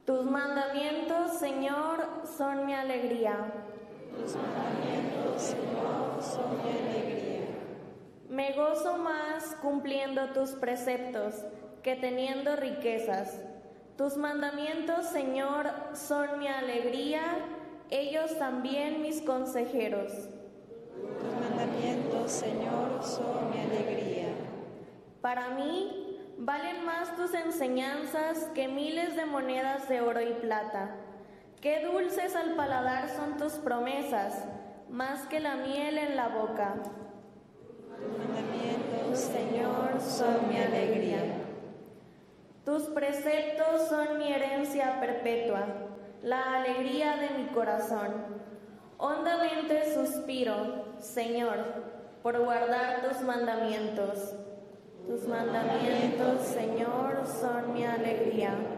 Tus mandamientos, Señor, son mi alegría. Tus mandamientos, Señor, son mi alegría. Me gozo más cumpliendo tus preceptos que teniendo riquezas. Tus mandamientos, Señor, son mi alegría, ellos también mis consejeros. Tus mandamientos, Señor, son mi alegría. Para mí valen más tus enseñanzas que miles de monedas de oro y plata. Qué dulces al paladar son tus promesas, más que la miel en la boca. Tus mandamientos, Señor, son mi alegría. Tus preceptos son mi herencia perpetua, la alegría de mi corazón. Hondamente suspiro, Señor, por guardar tus mandamientos. Tus mandamientos, Señor, son mi alegría.